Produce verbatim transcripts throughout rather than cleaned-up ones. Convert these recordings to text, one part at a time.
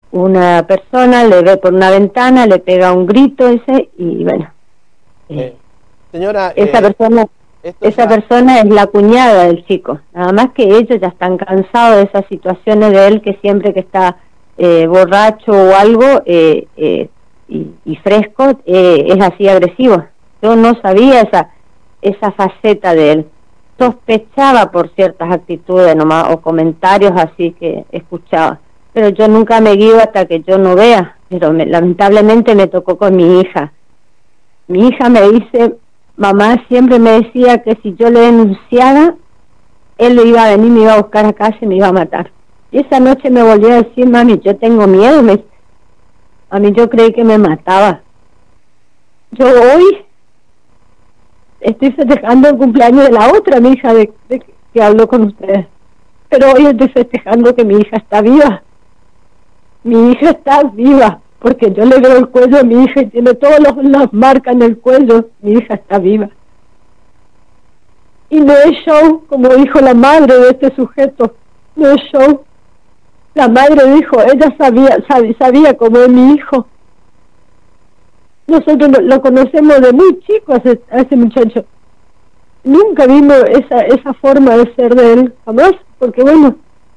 una persona le ve por una ventana, le pega un grito ese y bueno, eh, eh, señora, esa eh, persona esa ya... persona es la cuñada del chico, nada más que ellos ya están cansados de esas situaciones de él, que siempre que está eh, borracho o algo eh, eh, y, y fresco eh, es así agresivo. Yo no sabía esa esa faceta de él, sospechaba por ciertas actitudes nomás o comentarios así que escuchaba, pero yo nunca me guío hasta que yo no vea. Pero me, lamentablemente me tocó con mi hija. Mi hija me dice, mamá siempre me decía que si yo le denunciaba, él le iba a venir, me iba a buscar a casa y me iba a matar. Y esa noche me volvió a decir, mami, yo tengo miedo, me, a mí yo creí que me mataba. Yo hoy estoy festejando el cumpleaños de la otra, mi hija, de, de que habló con ustedes. Pero hoy estoy festejando que mi hija está viva. Mi hija está viva, porque yo le veo el cuello a mi hija y tiene todas las marcas en el cuello. Mi hija está viva. Y no es show, como dijo la madre de este sujeto, no es show. La madre dijo, ella sabía, sabía, sabía cómo es mi hijo. Nosotros lo, lo conocemos de muy chico a ese, a ese muchacho. Nunca vimos esa esa forma de ser de él, jamás, porque bueno,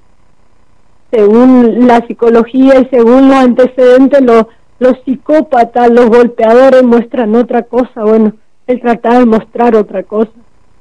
según la psicología y según los antecedentes, los, los psicópatas, los golpeadores muestran otra cosa. Bueno, él trataba de mostrar otra cosa.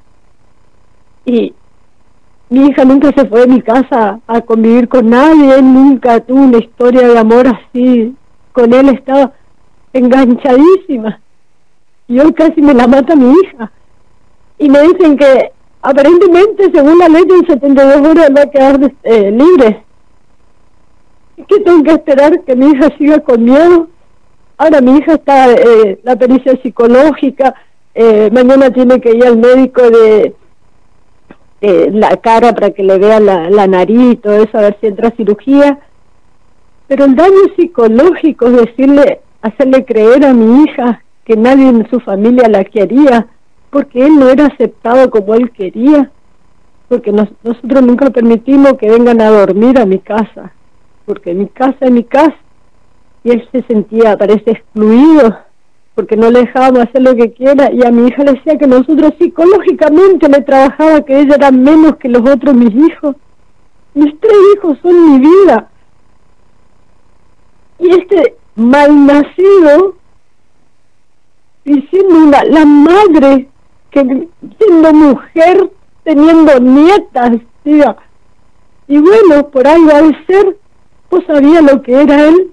Y mi hija nunca se fue de mi casa a convivir con nadie, él nunca tuvo una historia de amor así. Con él estaba enganchadísima. Y hoy casi me la mata mi hija. Y me dicen que aparentemente, según la ley, en setenta y dos horas va a quedar eh, libre. ¿Qué tengo que esperar? ¿Que mi hija siga con miedo? Ahora mi hija está, eh, la pericia psicológica, eh, mañana tiene que ir al médico de, de la cara para que le vea la, la nariz y todo eso, a ver si entra a cirugía. Pero el daño psicológico es decirle, hacerle creer a mi hija que nadie en su familia la quería, porque él no era aceptado como él quería, porque nos, nosotros nunca permitimos que vengan a dormir a mi casa, porque mi casa es mi casa, y él se sentía, parece, excluido, porque no le dejábamos hacer lo que quiera, y a mi hija le decía que nosotros psicológicamente le trabajaba, que ella era menos que los otros mis hijos. Mis tres hijos son mi vida. Y este malnacido, diciendo una, la madre, que siendo mujer, teniendo nietas, diga, y bueno, por ahí va a ser, pues sabía lo que era él.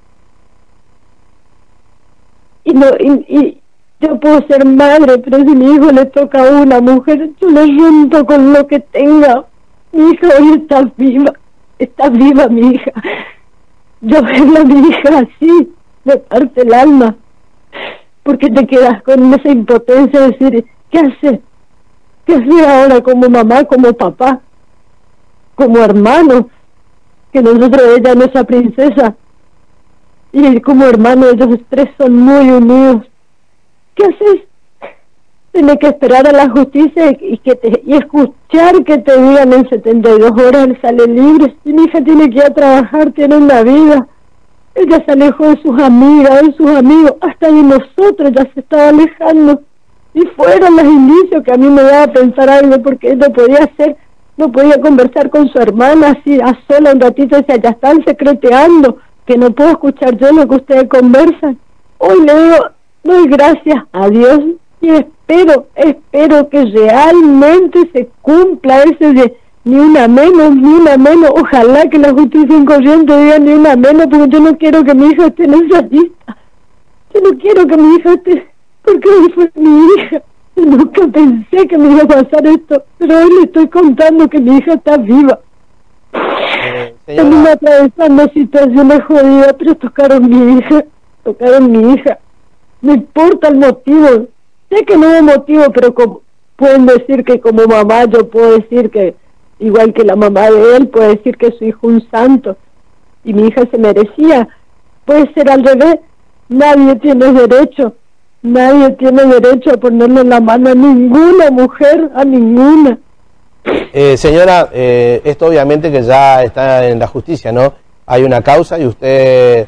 Y, no, y, y yo puedo ser madre, pero si mi hijo le toca a una mujer, yo le junto con lo que tenga. Mi hija hoy está viva, está viva mi hija. Yo verla a mi hija así, me parte el alma, porque te quedas con esa impotencia de decir, ¿qué hace? ¿Qué hace ahora como mamá, como papá, como hermano? Que nosotros, ella no es nuestra princesa, y como hermano ellos tres son muy unidos. ¿Qué haces? Tienes que esperar a la justicia y que te, y escuchar que te digan en setenta y dos horas él sale libre. Y mi hija tiene que ir a trabajar, tiene una vida. Ella se alejó de sus amigas, de sus amigos, hasta de nosotros ya se estaba alejando. Y fueron los indicios que a mí me daba a pensar algo, porque él no podía hacer, no podía conversar con su hermana así a sola un ratito, decía, ya están secreteando, que no puedo escuchar yo lo que ustedes conversan. Hoy le digo, doy gracias a Dios y espero, espero que realmente se cumpla ese de ni una menos, ni una menos. Ojalá que la justicia en corriente diga ni una menos, porque yo no quiero que mi hija esté en esa lista. Yo no quiero que mi hija esté, porque hoy fue mi hija. Yo nunca pensé que me iba a pasar esto, pero hoy le estoy contando que mi hija está viva. Eh, Estamos atravesando situaciones jodidas, pero tocaron mi hija, tocaron mi hija. No importa el motivo, sé que no hay motivo, pero como, pueden decir que como mamá yo puedo decir que, igual que la mamá de él, puede decir que su hijo es un santo, y mi hija se merecía. Puede ser al revés, nadie tiene derecho, nadie tiene derecho a ponerle la mano a ninguna mujer, a ninguna. Eh, señora, eh, esto obviamente que ya está en la justicia, ¿no? Hay una causa y usted